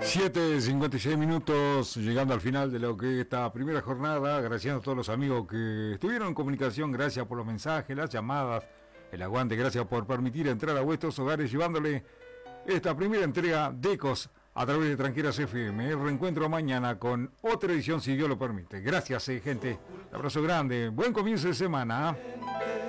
7:56, llegando al final de lo que esta primera jornada, agradeciendo a todos los amigos que estuvieron en comunicación, gracias por los mensajes, las llamadas, el aguante, gracias por permitir entrar a vuestros hogares llevándole esta primera entrega de Ecos a través de Tranqueras FM. Reencuentro mañana con otra edición si Dios lo permite. Gracias, gente. Un abrazo grande, buen comienzo de semana.